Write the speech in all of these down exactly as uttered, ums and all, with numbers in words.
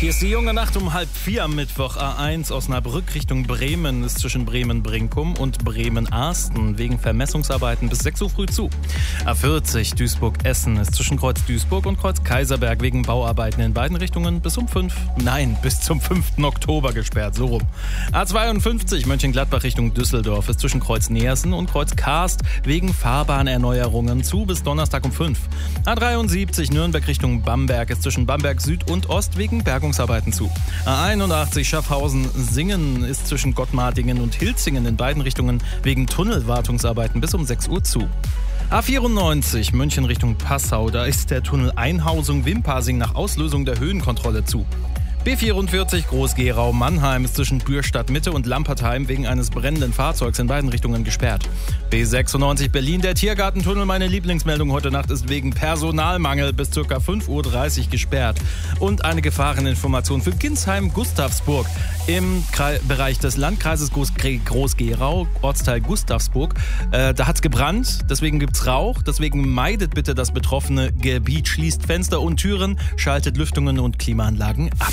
Hier ist die junge Nacht um halb vier am Mittwoch. A eins Osnabrück Richtung Bremen ist zwischen Bremen-Brinkum und Bremen-Arsten wegen Vermessungsarbeiten bis sechs Uhr früh zu. A vierzig Duisburg-Essen ist zwischen Kreuz Duisburg und Kreuz Kaiserberg wegen Bauarbeiten in beiden Richtungen bis um fünf, nein, bis zum fünften Oktober gesperrt, so rum. A zweiundfünfzig Mönchengladbach Richtung Düsseldorf ist zwischen Kreuz Neersen und Kreuz Karst wegen Fahrbahnerneuerungen zu bis Donnerstag um fünf. A dreiundsiebzig Nürnberg Richtung Bamberg ist zwischen Bamberg Süd und Ost wegen Bergungsarbeiten zu. A einundachtzig Schaffhausen-Singen ist zwischen Gottmartingen und Hilzingen in beiden Richtungen wegen Tunnelwartungsarbeiten bis um sechs Uhr zu. A vierundneunzig München Richtung Passau, da ist der Tunnel Einhausung-Wimpasing nach Auslösung der Höhenkontrolle zu. B vierundvierzig Groß-Gerau-Mannheim ist zwischen Bürstadt-Mitte und Lampertheim wegen eines brennenden Fahrzeugs in beiden Richtungen gesperrt. B sechsundneunzig Berlin, der Tiergartentunnel, meine Lieblingsmeldung heute Nacht, ist wegen Personalmangel bis ca. fünf Uhr dreißig gesperrt. Und eine Gefahreninformation für Ginsheim-Gustavsburg im Kre- Bereich des Landkreises Groß- Groß-Gerau, Ortsteil Gustavsburg. Äh, da hat's gebrannt, deswegen gibt's Rauch, deswegen meidet bitte das betroffene Gebiet, schließt Fenster und Türen, schaltet Lüftungen und Klimaanlagen ab.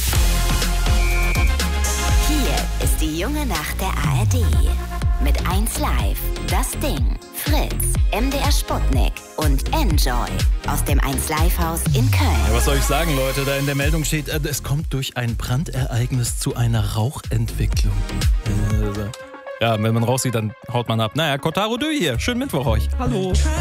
Hier ist die junge Nacht der A R D. Mit eins Live, Das Ding, Fritz, M D R Sputnik und Enjoy aus dem eins Live Haus in Köln. Ja, was soll ich sagen, Leute? Da in der Meldung steht, äh, es kommt durch ein Brandereignis zu einer Rauchentwicklung. Äh, ja, wenn man raussieht, dann haut man ab. Naja, Kotaro Dö hier. Schönen Mittwoch euch. Hallo.